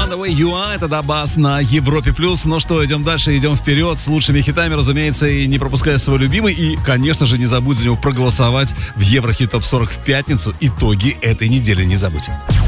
The Way You Are, это Дабас на Европе+. Ну что, идем дальше, идем вперед с лучшими хитами, разумеется, и не пропуская свой любимый. И, конечно же, не забудь за него проголосовать в Еврохит Топ 40 в пятницу. Итоги этой недели не забудь.